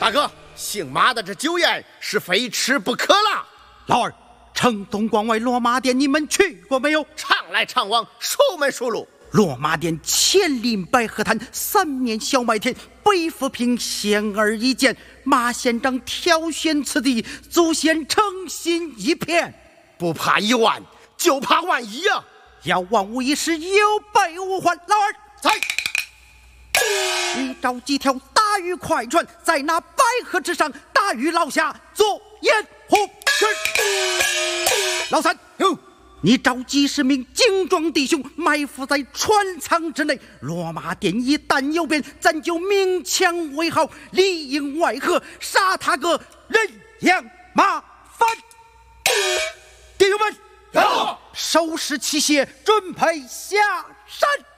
大哥，姓马的这酒宴是非吃不可了。 老二，城东关外罗马店你们去过没有？ 常来常往，熟门熟路。 罗马店前临白河滩，三面小麦田，北府坪显而易见。马县长挑选此地，祖先诚心一片。 不怕1万，就怕万一啊！ 要万无一失，有备无患。老二， 在。 你找几条大鱼快船，在那白河之上，大鱼捞下，做掩护。老三，你找几十名精壮弟兄埋伏在船舱之内，罗马店一旦有变，咱就鸣枪为号，里应外合，杀他个人仰马翻。弟兄们，收拾器械，准备下山。